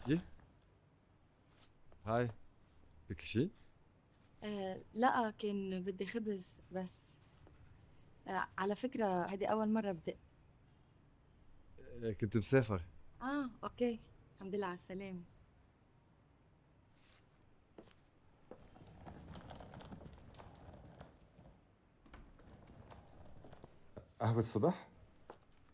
يي. هاي. بدك شي؟ لا، كان بدي خبز بس. على فكرة هذه أول مرة بدي. كنت مسافر. أوكي. الحمد لله على السلامة. قهوة الصبح؟